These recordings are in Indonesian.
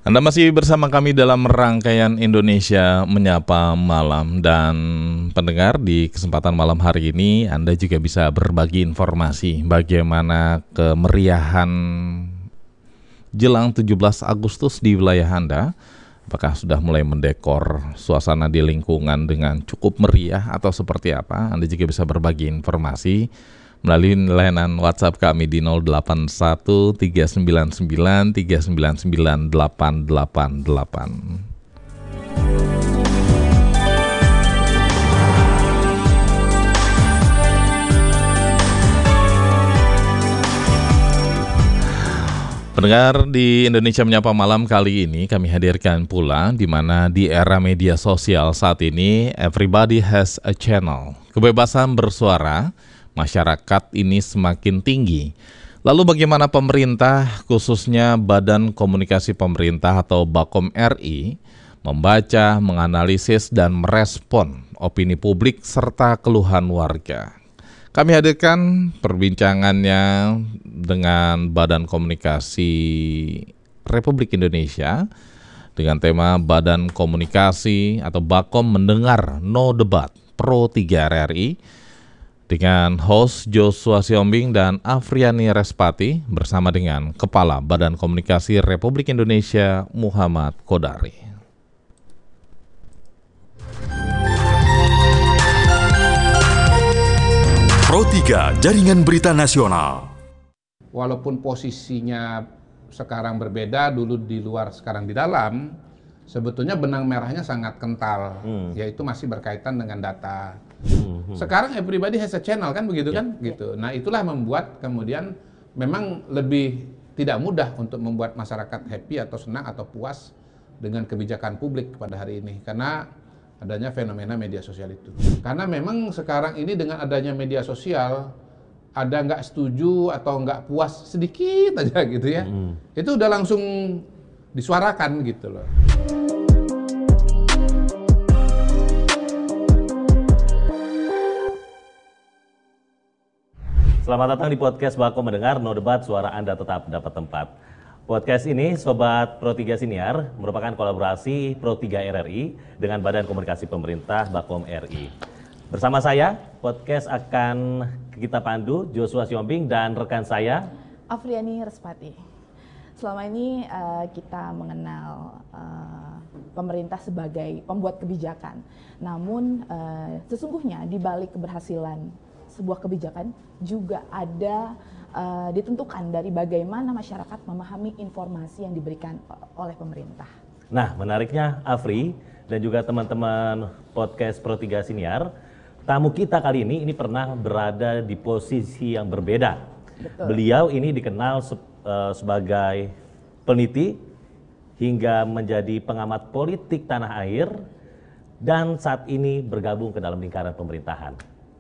Anda masih bersama kami dalam rangkaian Indonesia Menyapa Malam. Dan pendengar, di kesempatan malam hari ini Anda juga bisa berbagi informasi bagaimana kemeriahan jelang 17 Agustus di wilayah Anda. Apakah sudah mulai mendekor suasana di lingkungan dengan cukup meriah atau seperti apa? Anda juga bisa berbagi informasi melalui layanan WhatsApp kami di 081 399 399 888. Pendengar, di Indonesia Menyapa Malam kali ini kami hadirkan pula di mana di era media sosial saat ini everybody has a channel. Kebebasan bersuara masyarakat ini semakin tinggi. Lalu bagaimana pemerintah, khususnya Badan Komunikasi Pemerintah atau Bakom RI, membaca, menganalisis, dan merespon opini publik serta keluhan warga? Kami hadirkan perbincangannya dengan Badan Komunikasi Republik Indonesia dengan tema Badan Komunikasi atau Bakom mendengar no debat Pro 3 RRI, dengan host Joshua Siombing dan Afriani Respati bersama dengan Kepala Badan Komunikasi Republik Indonesia Muhammad Kodari. Pro 3 Jaringan Berita Nasional. Walaupun posisinya sekarang berbeda, dulu di luar sekarang di dalam, sebetulnya benang merahnya sangat kental, yaitu masih berkaitan dengan data. Sekarang everybody has a channel, kan begitu kan? Gitu. Nah, itulah membuat kemudian memang lebih tidak mudah untuk membuat masyarakat happy atau senang atau puas dengan kebijakan publik pada hari ini, karena adanya fenomena media sosial itu. Karena memang sekarang ini dengan adanya media sosial, ada nggak setuju atau nggak puas sedikit aja gitu ya, itu udah langsung disuarakan gitu loh. Selamat datang di podcast Bakom Mendengar, no debat, suara Anda tetap dapat tempat. Podcast ini, Sobat Pro 3 Siniar, merupakan kolaborasi Pro 3 RRI dengan Badan Komunikasi Pemerintah Bakom RI. Bersama saya, podcast akan kita pandu Joshua Siombing dan rekan saya, Afriani Respati. Selama ini kita mengenal pemerintah sebagai pembuat kebijakan. Namun sesungguhnya di balik keberhasilan sebuah kebijakan juga ada ditentukan dari bagaimana masyarakat memahami informasi yang diberikan oleh pemerintah. Nah, menariknya Afri dan juga teman-teman podcast Pro 3 Siniar, tamu kita kali ini pernah berada di posisi yang berbeda. Betul. Beliau ini dikenal sebagai peneliti hingga menjadi pengamat politik tanah air dan saat ini bergabung ke dalam lingkaran pemerintahan.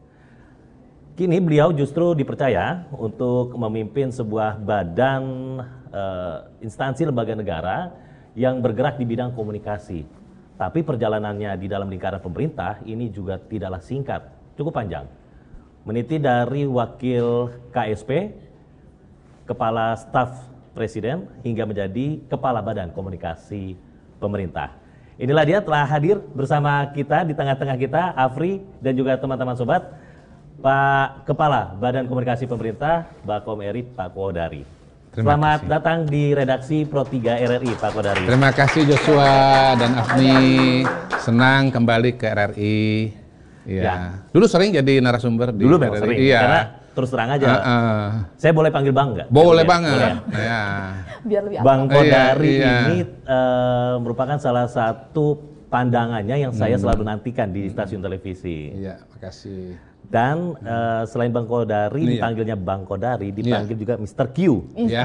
Kini beliau justru dipercaya untuk memimpin sebuah badan instansi lembaga negara yang bergerak di bidang komunikasi. Tapi perjalanannya di dalam lingkaran pemerintah ini juga tidaklah singkat, cukup panjang. Meniti dari wakil KSP, Kepala Staf Presiden, hingga menjadi Kepala Badan Komunikasi Pemerintah. Inilah dia telah hadir bersama kita di tengah-tengah kita, Afri dan juga teman-teman sobat, Pak Kepala Badan Komunikasi Pemerintah Bakom RI, Pak Kodari. Selamat datang di redaksi Pro 3 RRI, Pak Kodari. Terima kasih Joshua dan Afni, senang kembali ke RRI. Ya. Dulu sering jadi narasumber di Dulu RRI. memang sering, Iya. karena terus terang aja. Saya boleh panggil Bang nggak? Boleh banget. Boleh. Ya. Biar lebih Bang Kodari Iya. ini merupakan salah satu pandangannya yang saya selalu nantikan di stasiun televisi. Iya, makasih. Dan selain Bang Kodari, dipanggilnya Bang Kodari, dipanggil juga Mr. Q. Ya.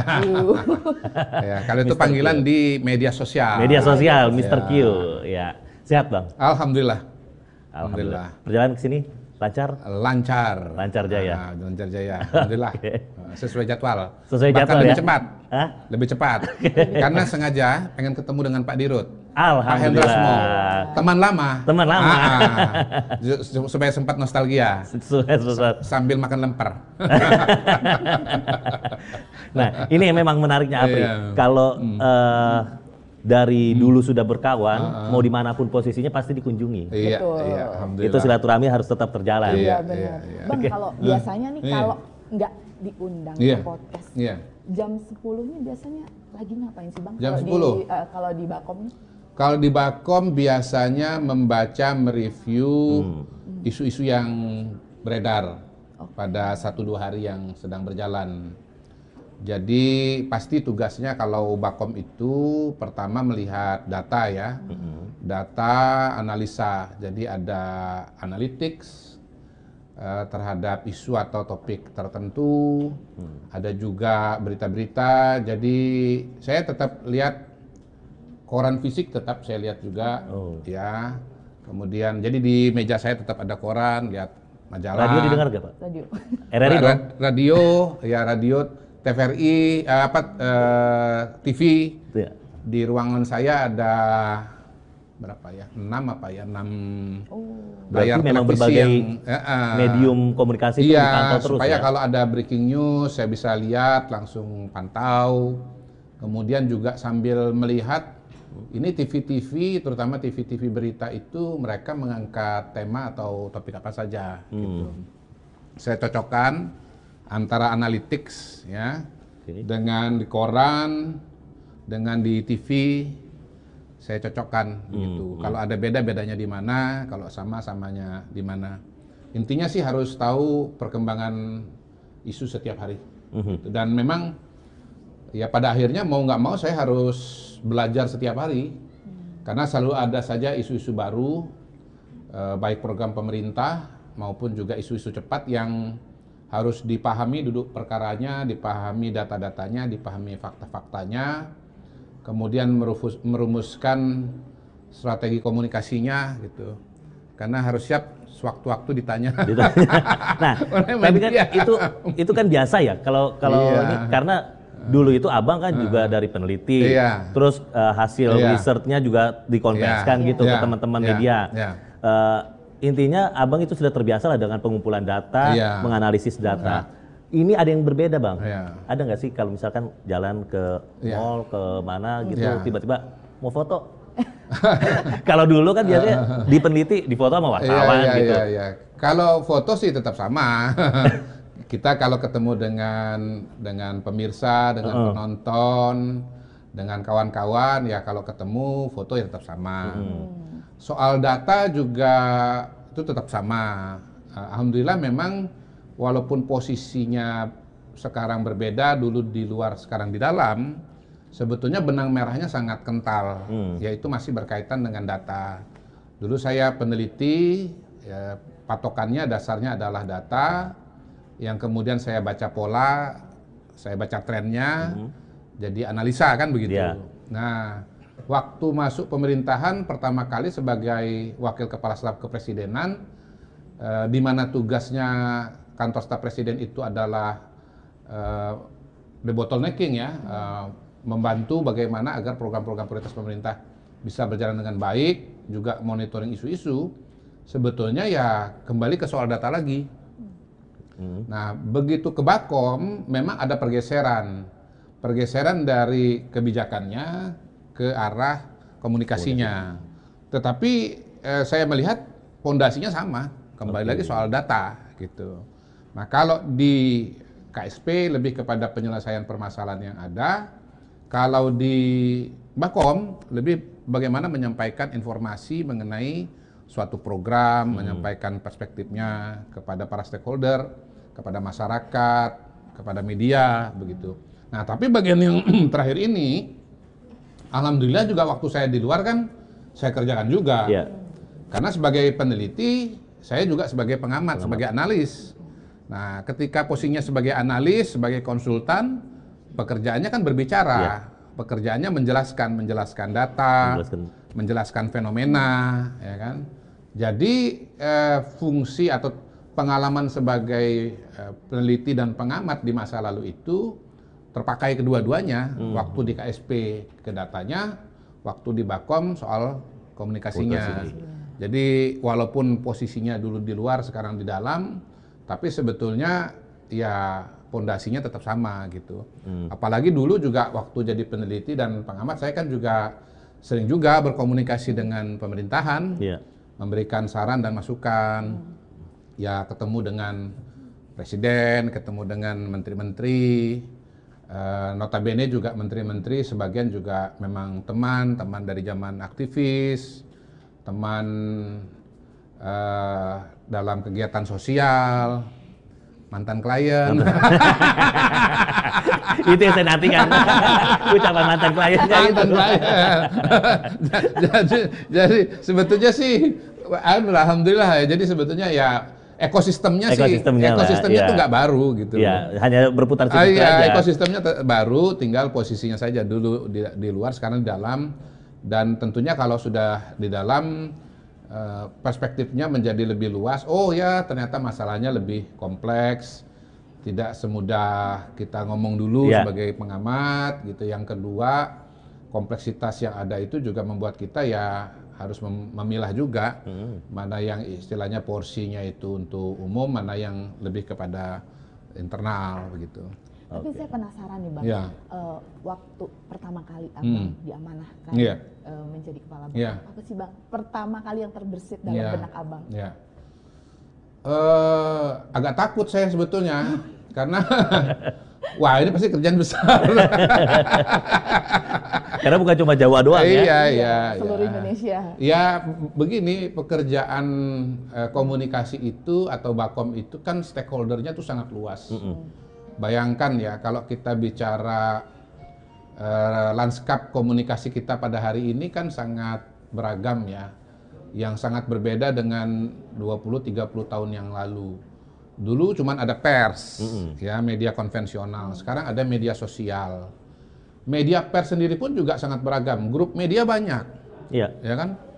Ya, kalau itu panggilan di media sosial. Media sosial, Mr. Q. Ya, sehat Bang? Alhamdulillah. Alhamdulillah. Perjalanan ke sini lancar? Lancar. Lancar jaya. Lancar jaya. Alhamdulillah. Sesuai jadwal. Sesuai Bahkan jadwal lebih ya? cepat. Hah? Lebih cepat. Karena sengaja pengen ketemu dengan Pak Dirut. Alhamdulillah. Pak Hendrasmo. Teman lama. Teman lama. Supaya sempat nostalgia. Sambil makan lemper. Nah, ini memang menariknya Apri. Iya. Kalau dari dulu sudah berkawan, mau dimanapun posisinya pasti dikunjungi. Iya, Betul. iya, alhamdulillah. Itu silaturahmi harus tetap terjalan. Iya, benar. iya, iya. Bang, kalau biasanya nih Iya. kalau nggak diundang Iya. ke podcast, Iya. jam 10-nya biasanya lagi ngapain sih Bang? Jam Kalau 10? kalau di Bakom nih? Kalau di Bakom biasanya membaca, mereview isu-isu yang beredar pada 1-2 hari yang sedang berjalan. Jadi pasti tugasnya kalau Bakom itu pertama melihat data ya, data analisa. Jadi ada analytics terhadap isu atau topik tertentu, ada juga berita-berita. Jadi saya tetap lihat koran fisik, tetap saya lihat juga, ya. Kemudian jadi di meja saya tetap ada koran, lihat majalah. Radio didengar gak Pak? Radio. RRI dong? Radio, ya radio, TVRI, TV. Iya. Di ruangan saya ada berapa ya? 6 apa ya? 6 layar Berarti memang televisi berbagai yang medium komunikasi itu iya, dipantau terus supaya ya? kalau ada breaking news saya bisa lihat, langsung pantau. Kemudian juga sambil melihat ini TV-TV, terutama TV-TV berita itu mereka mengangkat tema atau topik apa saja. Gitu. Saya cocokkan antara analytics ya, dengan di koran, dengan di TV, saya cocokkan gitu. Kalau ada bedanya di mana, kalau samanya di mana. Intinya sih harus tahu perkembangan isu setiap hari. Gitu. Dan memang ya pada akhirnya mau nggak mau saya harus belajar setiap hari, karena selalu ada saja isu-isu baru, baik program pemerintah maupun juga isu-isu cepat yang harus dipahami duduk perkaranya, dipahami data-datanya, dipahami fakta-faktanya, kemudian merumuskan strategi komunikasinya gitu. Karena harus siap sewaktu-waktu ditanya. Nah, tapi kan itu kan biasa ya kalau ini, karena dulu itu abang kan juga dari peneliti, terus hasil risetnya juga dikonversikan gitu ke teman-teman media. Intinya abang itu sudah terbiasa lah dengan pengumpulan data, menganalisis data. Ini ada yang berbeda bang. Ada nggak sih kalau misalkan jalan ke mall, ke mana gitu, tiba-tiba mau foto? Kalau dulu kan biasanya di peneliti, di foto sama wartawan gitu. Kalau foto sih tetap sama. Kita kalau ketemu dengan pemirsa, dengan penonton, dengan kawan-kawan, ya kalau ketemu foto ya tetap sama. Soal data juga itu tetap sama. Alhamdulillah memang walaupun posisinya sekarang berbeda, dulu di luar, sekarang di dalam, sebetulnya benang merahnya sangat kental, yaitu masih berkaitan dengan data. Dulu saya peneliti, ya, patokannya dasarnya adalah data, yang kemudian saya baca pola, saya baca trennya, jadi analisa kan begitu. Nah, waktu masuk pemerintahan pertama kali sebagai wakil kepala staf kepresidenan, di mana tugasnya kantor staf presiden itu adalah debottlenecking ya, membantu bagaimana agar program-program prioritas pemerintah bisa berjalan dengan baik, juga monitoring isu-isu. Sebetulnya ya kembali ke soal data lagi. Nah, begitu ke Bakom memang ada pergeseran dari kebijakannya ke arah komunikasinya. Tetapi saya melihat fondasinya sama, kembali lagi soal data gitu. Nah, kalau di KSP lebih kepada penyelesaian permasalahan yang ada, kalau di Bakom lebih bagaimana menyampaikan informasi mengenai suatu program, menyampaikan perspektifnya kepada para stakeholder, kepada masyarakat, kepada media, begitu. Nah, tapi bagian yang terakhir ini, alhamdulillah juga waktu saya di luar kan, saya kerjakan juga. Karena sebagai peneliti, saya juga sebagai pengamat, sebagai analis. Nah, ketika posisinya sebagai analis, sebagai konsultan, pekerjaannya kan berbicara. Pekerjaannya menjelaskan data, menjelaskan fenomena, ya kan. Jadi fungsi atau pengalaman sebagai peneliti dan pengamat di masa lalu itu terpakai kedua-duanya. Waktu di KSP ke datanya, waktu di Bakom soal komunikasinya. Jadi walaupun posisinya dulu di luar, sekarang di dalam, tapi sebetulnya ya pondasinya tetap sama gitu. Apalagi dulu juga waktu jadi peneliti dan pengamat, saya kan juga sering juga berkomunikasi dengan pemerintahan, Iya. memberikan saran dan masukan. Ya ketemu dengan presiden, ketemu dengan menteri-menteri, notabene juga menteri-menteri sebagian juga memang teman dari zaman aktivis, teman dalam kegiatan sosial, mantan klien. Itu yang saya nantikan. Ucapan mantan klien. Mantan klien. jadi sebetulnya sih, alhamdulillah ya. Jadi sebetulnya ya ekosistemnya itu nggak baru gitu. Ya, hanya berputar situ Iya, aja. ekosistemnya baru, tinggal posisinya saja dulu di luar, sekarang di dalam. Dan tentunya kalau sudah di dalam, perspektifnya menjadi lebih luas. Oh ya, ternyata masalahnya lebih kompleks. Tidak semudah kita ngomong dulu sebagai pengamat gitu. Yang kedua, kompleksitas yang ada itu juga membuat kita ya harus memilah juga mana yang istilahnya porsinya itu untuk umum, mana yang lebih kepada internal begitu. Tapi saya penasaran nih Bang, Ya. waktu pertama kali Abang diamanahkan Iya. menjadi kepala Bang, Iya. apa sih Bang pertama kali yang terbersit dalam Iya. benak Abang? Ya. Agak takut saya sebetulnya karena wah ini pasti kerjaan besar. Karena bukan cuma Jawa doang ya. Iya. Seluruh Indonesia. Ya begini, pekerjaan komunikasi itu atau Bakom itu kan stakeholdernya tuh sangat luas. Bayangkan ya kalau kita bicara lanskap komunikasi kita pada hari ini kan sangat beragam ya. Yang sangat berbeda dengan 20-30 tahun yang lalu. Dulu cuman ada pers, ya media konvensional. Sekarang ada media sosial. Media pers sendiri pun juga sangat beragam. Grup media banyak, Iya. ya kan?